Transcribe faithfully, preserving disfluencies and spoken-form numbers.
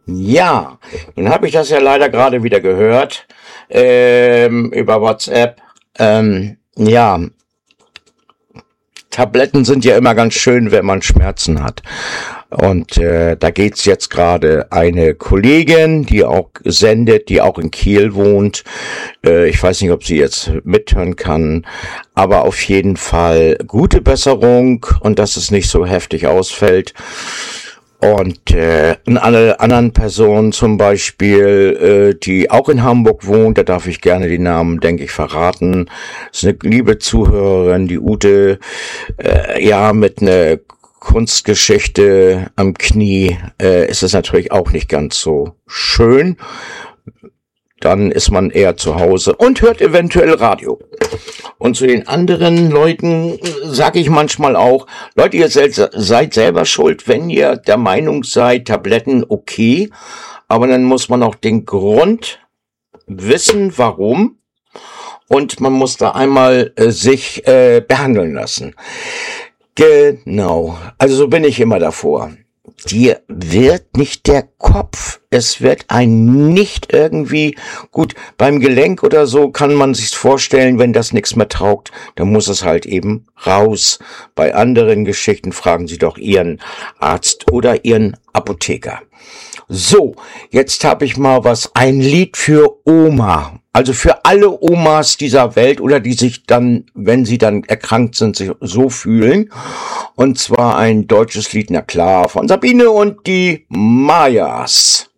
Ja, nun habe ich das ja leider gerade wieder gehört, ähm, über WhatsApp. Ähm, ja, Tabletten sind ja immer ganz schön, wenn man Schmerzen hat. Und äh, da geht's jetzt gerade eine Kollegin, die auch sendet, die auch in Kiel wohnt. Äh, ich weiß nicht, ob sie jetzt mithören kann, aber auf jeden Fall gute Besserung und dass es nicht so heftig ausfällt. Und äh, eine anderen Person zum Beispiel, äh, die auch in Hamburg wohnt, da darf ich gerne die Namen, denke ich, verraten. Das ist eine liebe Zuhörerin, die Ute, äh, ja, mit einer Kunstgeschichte am Knie äh, ist es natürlich auch nicht ganz so schön. Dann ist man eher zu Hause und hört eventuell Radio. Und zu den anderen Leuten sage ich manchmal auch, Leute, ihr seid, seid selber schuld, wenn ihr der Meinung seid, Tabletten okay, aber dann muss man auch den Grund wissen, warum, und man muss da einmal äh, sich äh, behandeln lassen. Genau, also so bin ich immer davor. Dir wird nicht der Kopf, es wird ein nicht irgendwie, gut, beim Gelenk oder so kann man sich vorstellen, wenn das nichts mehr taugt, dann muss es halt eben raus. Bei anderen Geschichten fragen Sie doch Ihren Arzt oder Ihren Apotheker. So, jetzt habe ich mal was, ein Lied für Oma. Also für alle Omas dieser Welt oder die sich dann, wenn sie dann erkrankt sind, sich so fühlen. Und zwar ein deutsches Lied, na klar, von Sabine und die Mayas.